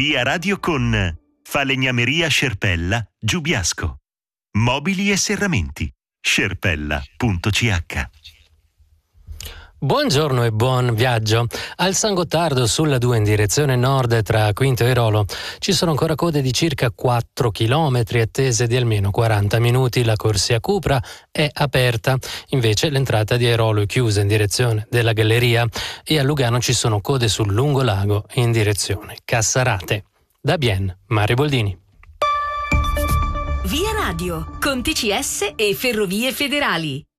Via Radio con Falegnameria Scerpella, Giubiasco. Mobili e serramenti. Scerpella.ch. Buongiorno e buon viaggio. Al San Gottardo, sulla 2 in direzione nord tra Quinto e Rolo, ci sono ancora code di circa 4 chilometri attese di almeno 40 minuti. La corsia Cupra è aperta, invece l'entrata di Airolo è chiusa in direzione della Galleria, e a Lugano ci sono code sul Lungolago in direzione Cassarate. Da Bien, Mario Boldini. Via Radio, con TCS e Ferrovie Federali.